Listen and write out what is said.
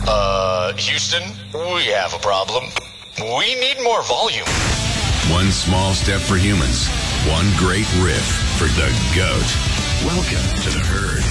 Houston, we have a problem. We need more volume. One small step for humans, one great riff for the GOAT. Welcome to the Herd.